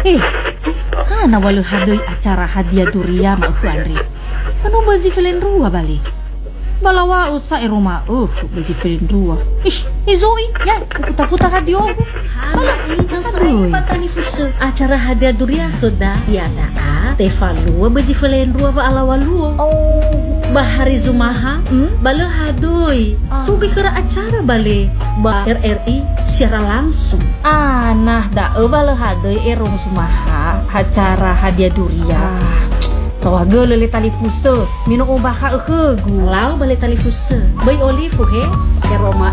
Hana walau hadai acara hadiah durian mak Andri. Anu bazi filen rua balik. Balawa usa rumah bazi filen rua. Zoi ya puta-puta hadiah. Hala ini saya patani fuso acara hadiah durian sudah tiada tevalua bazi filen rua ba alawalua. Bahari Zumaha bala hadoi sugi kira acara bale ba RRI secara langsung. Nah da bala hadai erong Zumaha acara hadiah durian. Sawaga lele tali fuso minum ubah ka gu Lau bale tali fuso bay olive he eroma